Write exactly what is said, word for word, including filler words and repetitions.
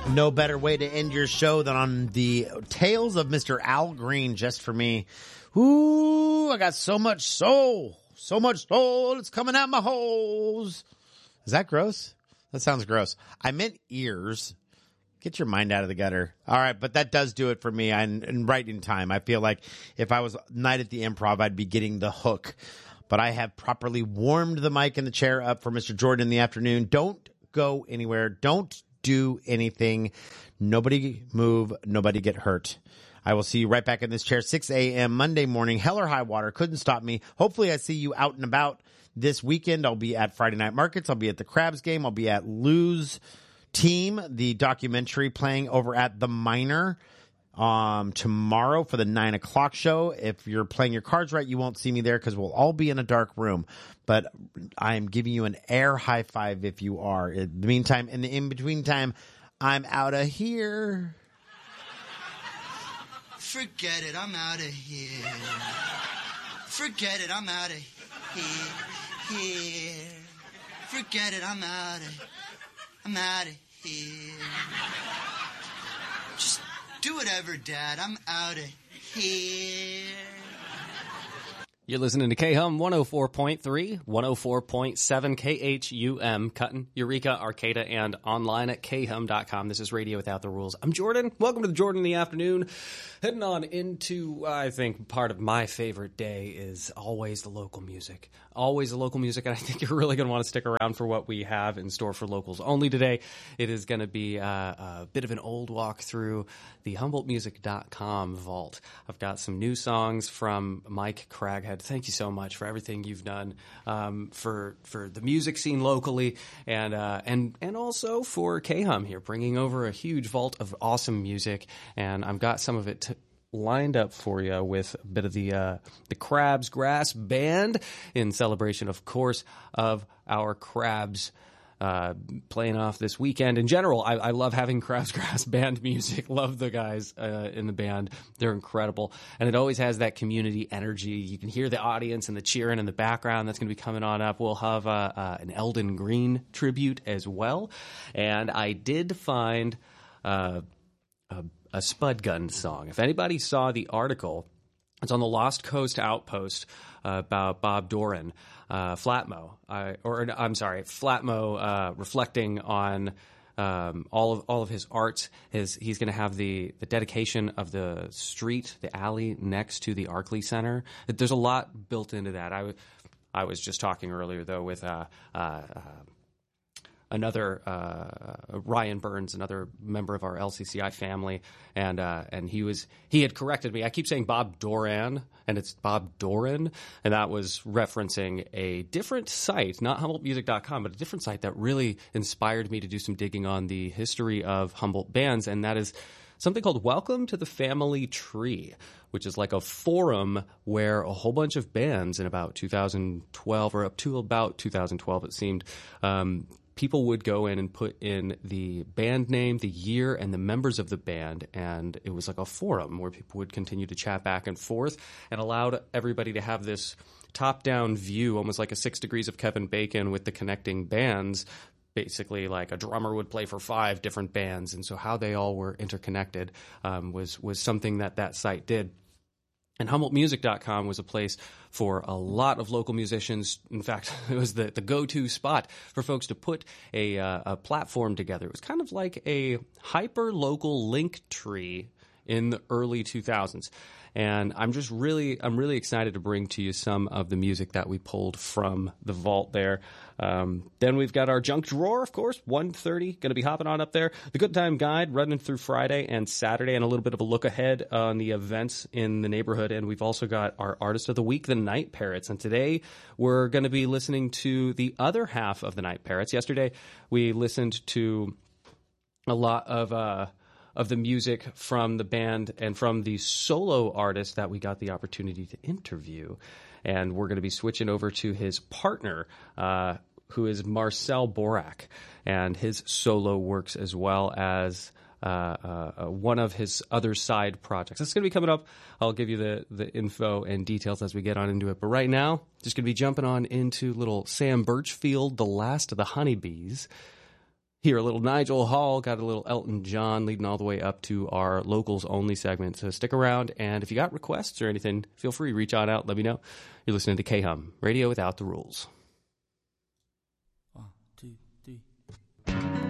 No better way to end your show than on the tales of Mister Al Green, Just for Me. Ooh, I got so much soul. So much soul. It's coming out my holes. Is that gross? That sounds gross. I meant ears. Get your mind out of the gutter. All right, but that does do it for me. And, and right in time. I feel like if I was Night at the Improv, I'd be getting the hook. But I have properly warmed the mic and the chair up for Mister Jordan in the afternoon. Don't go anywhere. Don't do anything. Nobody move. Nobody get hurt. I will see you right back in this chair, six a.m. Monday morning. Hell or high water. Couldn't stop me. Hopefully I see you out and about this weekend. I'll be at Friday Night Markets. I'll be at the Crabs game. I'll be at Lou's Team, the documentary playing over at The Minor um, tomorrow for the nine o'clock show. If you're playing your cards right, you won't see me there because we'll all be in a dark room. But I'm giving you an air high five if you are. In the meantime, in the in-between time, I'm out of here. Forget it, I'm out of here. Forget it, I'm out of here. Here. Forget it, I'm out of I'm out of here. Just do whatever, Dad. I'm out of here. You're listening to K-Hum one oh four point three, one oh four point seven K H U M, Cutton, Eureka, Arcata, and online at K hum dot com. This is Radio Without the Rules. I'm Jordan. Welcome to the Jordan in the Afternoon. Heading on into, I think, part of my favorite day is always the local music. Always the local music, and I think you're really going to want to stick around for what we have in store for locals only today. It is going to be uh, a bit of an old walk through the Humboldt Music dot com vault. I've got some new songs from Mike Craghead. Thank you so much for everything you've done um, for for the music scene locally, and uh, and and also for K-Hum here, bringing over a huge vault of awesome music. And I've got some of it t- lined up for you with a bit of the uh, the Crabs Grass Band in celebration, of course, of our Crabs uh, playing off this weekend. In general, I, I love having Crabs Grass Band music. Love the guys uh, in the band. They're incredible. And it always has that community energy. You can hear the audience and the cheering in the background. That's going to be coming on up. We'll have uh, uh, an Eldon Green tribute as well. And I did find uh, a, a Spud Gun song. If anybody saw the article, it's on the Lost Coast Outpost uh, about Bob Doran, uh, Flatmo, uh, or I'm sorry, Flatmo, uh, reflecting on um, all of all of his art. His he's going to have the the dedication of the street, the alley next to the Arkley Center. There's a lot built into that. I I was just talking earlier though with uh, uh, uh, another uh, Ryan Burns, another member of our L C C I family, and uh, and he was he had corrected me. I keep saying Bob Doran, and it's Bob Doran, and that was referencing a different site, not Humboldt Music dot com, but a different site that really inspired me to do some digging on the history of Humboldt bands, and that is something called Welcome to the Family Tree, which is like a forum where a whole bunch of bands in about two thousand twelve, or up to about two thousand twelve, it seemed, um, people would go in and put in the band name, the year, and the members of the band, and it was like a forum where people would continue to chat back and forth and allowed everybody to have this top-down view, almost like a Six Degrees of Kevin Bacon with the connecting bands. Basically, like a drummer would play for five different bands, and so how they all were interconnected um, was was something that that site did. And Humboldt Music dot com was a place for a lot of local musicians. In fact, it was the, the go-to spot for folks to put a, uh, a platform together. It was kind of like a hyper-local link tree in the early two thousands. And I'm just really, I'm really excited to bring to you some of the music that we pulled from the vault there. Um, then we've got our junk drawer, of course, one thirty, going to be hopping on up there. The Good Time Guide running through Friday and Saturday, and a little bit of a look ahead on the events in the neighborhood. And we've also got our Artist of the Week, the Night Parrots. And today we're going to be listening to the other half of the Night Parrots. Yesterday we listened to a lot of, uh, of the music from the band and from the solo artist that we got the opportunity to interview. And we're going to be switching over to his partner, uh, who is Marcel Borak, and his solo works, as well as uh, uh, one of his other side projects. That's going to be coming up. I'll give you the, the info and details as we get on into it. But right now, just going to be jumping on into little Sam Birchfield, The Last of the Honeybees, Hear a little Nigel Hall, got a little Elton John, leading all the way up to our locals only segment. So stick around, and if you got requests or anything, feel free to reach on out. Let me know. You're listening to K-Hum, Radio Without the Rules.